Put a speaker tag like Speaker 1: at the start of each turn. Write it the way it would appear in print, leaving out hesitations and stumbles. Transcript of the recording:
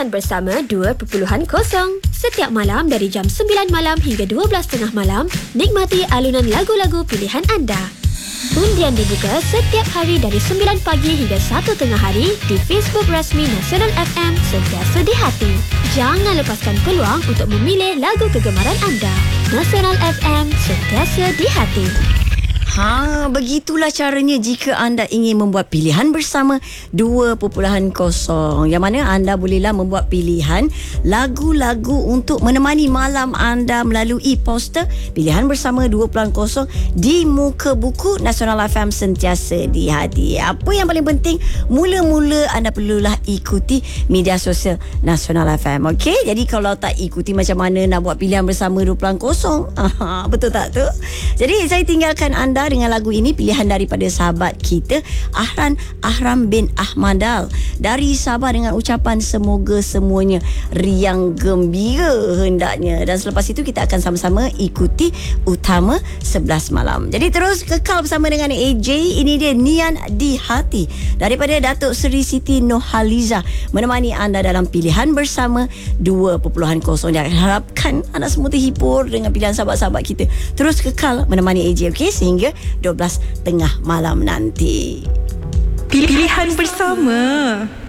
Speaker 1: Pilihan Bersama 2.0. Setiap malam dari jam 9 malam hingga 12.30 malam, nikmati alunan lagu-lagu pilihan anda. Undian dibuka setiap hari dari 9 pagi hingga 1 tengah hari di Facebook rasmi Nasional FM Sentiasa di Hati. Jangan lepaskan peluang untuk memilih lagu kegemaran anda. Nasional FM Sentiasa di Hati.
Speaker 2: Begitulah caranya jika anda ingin membuat pilihan bersama 2.0, yang mana anda bolehlah membuat pilihan lagu-lagu untuk menemani malam anda melalui poster pilihan bersama 2.0 di muka buku Nasional FM Sentiasa di Hati. Apa yang paling penting, mula-mula anda perlulah ikuti media sosial Nasional FM. Okey, jadi kalau tak ikuti macam mana nak buat pilihan bersama 2.0? Betul tak tu? Jadi saya tinggalkan anda dengan lagu ini, pilihan daripada sahabat kita Ahram bin Ahmadal dari Sabah, dengan ucapan semoga semuanya riang gembira hendaknya. Dan selepas itu kita akan sama-sama ikuti Utama 11 malam. Jadi terus kekal bersama dengan AJ. Ini dia Nian di Hati daripada Datuk Seri Siti Nohaliza menemani anda dalam pilihan bersama 2.0. Dan harapkan anda semua terhibur dengan pilihan sahabat-sahabat kita. Terus kekal menemani AJ, okey, sehingga 12 tengah malam nanti.
Speaker 3: Pilihan bersama.